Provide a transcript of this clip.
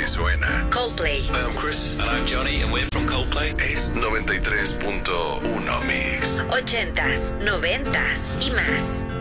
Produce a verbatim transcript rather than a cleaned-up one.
suena. Coldplay. Hi, I'm Chris. And I'm Johnny, and we're from Coldplay. Es noventa y tres punto uno Mix. Ochentas, noventas y más.